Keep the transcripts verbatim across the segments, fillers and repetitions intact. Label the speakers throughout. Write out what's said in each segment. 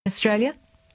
Speaker 1: Australia?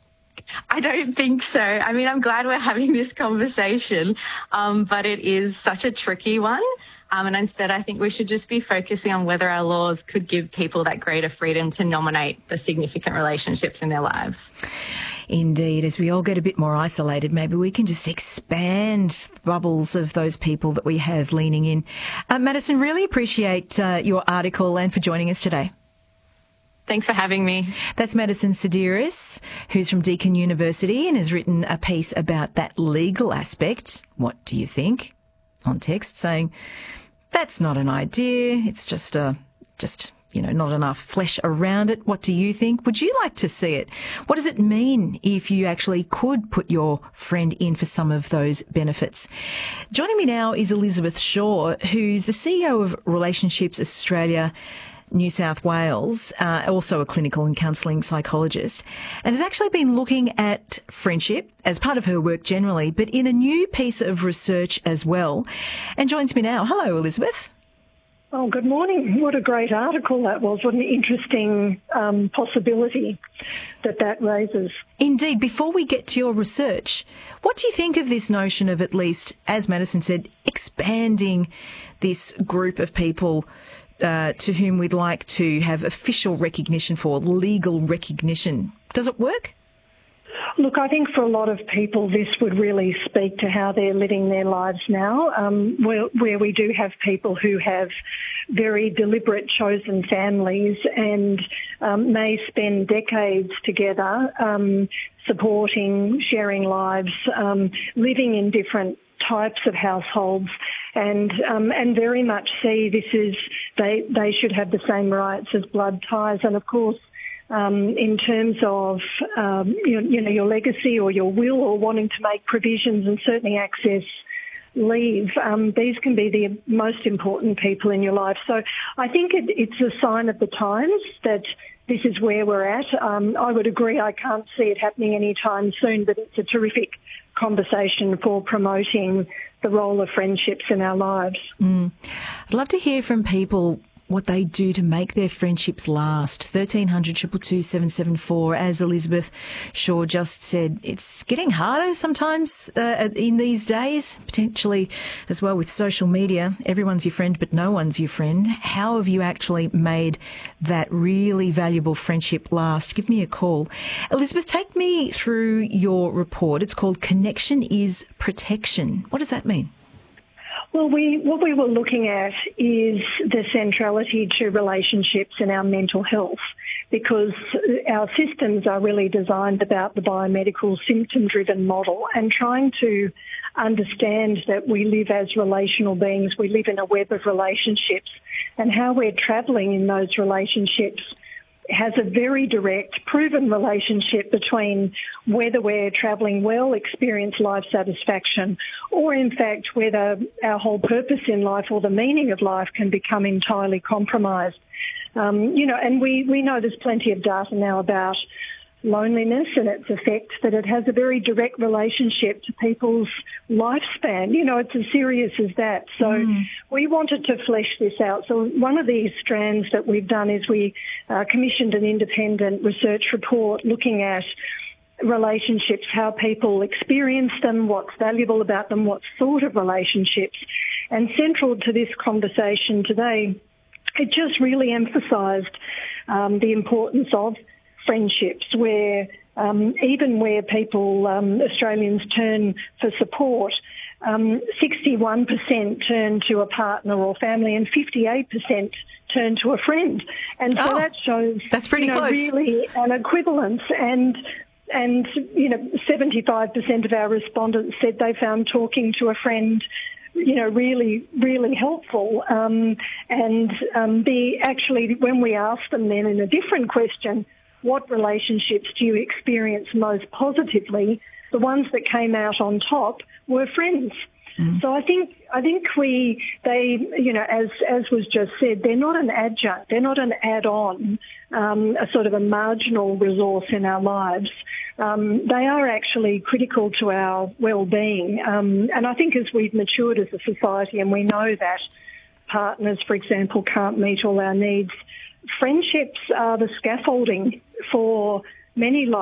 Speaker 2: I don't think so. I mean, I'm glad we're having this conversation, um, but it is such a tricky one. Um, and instead, I think we should just be focusing on whether our laws could give people that greater freedom to nominate the significant relationships in their lives.
Speaker 1: Indeed, as we all get a bit more isolated, maybe we can just expand the bubbles of those people that we have leaning in. Uh, Madison, really appreciate uh, your article and for joining us today.
Speaker 2: Thanks for having me.
Speaker 1: That's Madison Sidiris, who's from Deakin University and has written a piece about that legal aspect. What do you think? On text saying, that's not an idea. It's just a, just, you know, not enough flesh around it. What do you think? Would you like to see it? What does it mean if you actually could put your friend in for some of those benefits? Joining me now is Elizabeth Shaw, who's the C E O of Relationships Australia New South Wales, uh, also a clinical and counselling psychologist, and has actually been looking at friendship as part of her work generally, but in a new piece of research as well, and joins me now. Hello, Elizabeth.
Speaker 3: Oh, good morning. What a great article that was. What an interesting um, possibility that that raises.
Speaker 1: Indeed. Before we get to your research, what do you think of this notion of at least, as Madison said, expanding this group of people Uh, to whom we'd like to have official recognition for, legal recognition? Does it work?
Speaker 3: Look, I think for a lot of people this would really speak to how they're living their lives now, um, where, where we do have people who have very deliberate chosen families and um, may spend decades together um, supporting, sharing lives, um, living in different types of households, and um, and very much see this is they they should have the same rights as blood ties. And of course, um, in terms of um, you, you know your legacy or your will or wanting to make provisions and certainly access leave, um, these can be the most important people in your life. So I think it, it's a sign of the times that this is where we're at. Um, I would agree. I can't see it happening anytime soon, but it's a terrific conversation for promoting the role of friendships in our lives.
Speaker 1: Mm. I'd love to hear from people what they do to make their friendships last. thirteen hundred, two two two, seven seven four. As Elizabeth Shaw just said, it's getting harder sometimes uh, in these days, potentially as well with social media. Everyone's your friend, but no one's your friend. How have you actually made that really valuable friendship last? Give me a call. Elizabeth, take me through your report. It's called Connection is Protection. What does that mean?
Speaker 3: Well, we, what we were looking at is the centrality to relationships and our mental health, because our systems are really designed about the biomedical symptom-driven model, and trying to understand that we live as relational beings, we live in a web of relationships, and how we're travelling in those relationships has a very direct, proven relationship between whether we're travelling well, experience life satisfaction, or in fact whether our whole purpose in life or the meaning of life can become entirely compromised. Um, you know, and we, we know there's plenty of data now about loneliness and its effects, that it has a very direct relationship to people's lifespan. You know, it's as serious as that. So mm. we wanted to flesh this out. So one of these strands that we've done is we uh, commissioned an independent research report looking at relationships, how people experience them, what's valuable about them, what sort of relationships. And central to this conversation today, it just really emphasised um, the importance of friendships, where um, even where people, um, Australians, turn for support, um, sixty-one percent turn to a partner or family and fifty-eight percent turn to a friend. And so
Speaker 1: oh,
Speaker 3: that shows
Speaker 1: that's pretty
Speaker 3: you know,
Speaker 1: close.
Speaker 3: really an equivalence. And, and you know, seventy-five percent of our respondents said they found talking to a friend you know, really, really helpful. Um, and um, the actually, when we asked them then in a different question, what relationships do you experience most positively? The ones that came out on top were friends. Mm. So I think I think we they you know as as was just said, they're not an adjunct, they're not an add-on, um, a sort of a marginal resource in our lives. Um, they are actually critical to our well-being, um, and I think as we've matured as a society and we know that partners, for example, can't meet all our needs, friendships are the scaffolding for many lives.